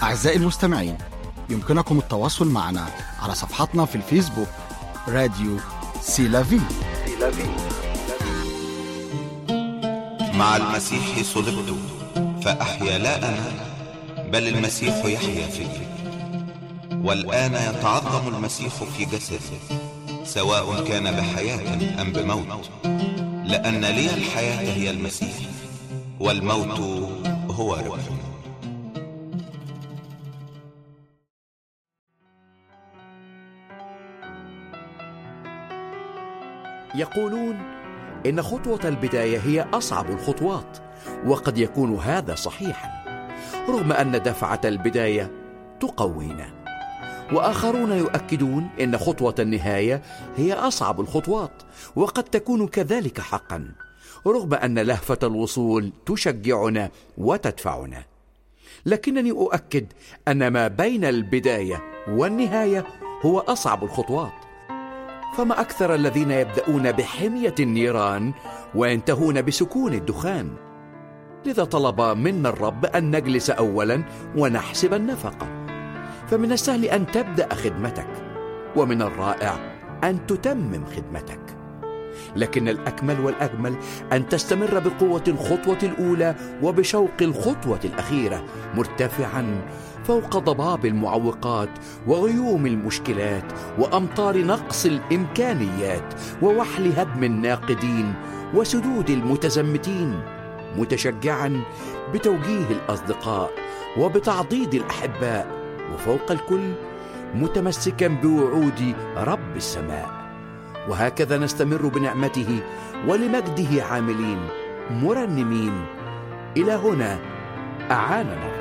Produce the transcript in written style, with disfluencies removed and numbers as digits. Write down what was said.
أعزائي المستمعين، يمكنكم التواصل معنا على صفحتنا في الفيسبوك راديو سيلافي. مع المسيح صلبت فأحيا لا أنا بل المسيح يحيا فيي، والآن يتعظم المسيح في جسدي سواء كان بحياة أم بموت، لأن لي الحياة هي المسيح والموت هو ربح. يقولون إن خطوة البداية هي أصعب الخطوات، وقد يكون هذا صحيحا، رغم أن دفعة البداية تقوينا. وآخرون يؤكدون إن خطوة النهاية هي أصعب الخطوات، وقد تكون كذلك حقا، رغم أن لهفة الوصول تشجعنا وتدفعنا. لكنني أؤكد أن ما بين البداية والنهاية هو أصعب الخطوات. فما أكثر الذين يبدأون بحمية النيران وينتهون بسكون الدخان. لذا طلب منا الرب أن نجلس أولا ونحسب النفقة. فمن السهل أن تبدأ خدمتك، ومن الرائع أن تتمم خدمتك، لكن الأكمل والأجمل أن تستمر بقوة الخطوة الأولى وبشوق الخطوة الأخيرة، مرتفعا فوق ضباب المعوقات وغيوم المشكلات وأمطار نقص الإمكانيات ووحل هدم الناقدين وسدود المتزمتين، متشجعا بتوجيه الأصدقاء وبتعضيد الأحباء، وفوق الكل متمسكا بوعود رب السماء. وهكذا نستمر بنعمته ولمجده عاملين مرنمين. إلى هنا أعاننا.